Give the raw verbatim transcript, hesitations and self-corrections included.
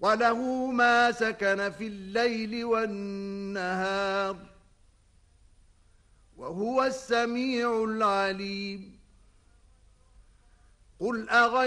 وله ما سكن في الليل والنهار وهو السميع العليم. قل أغير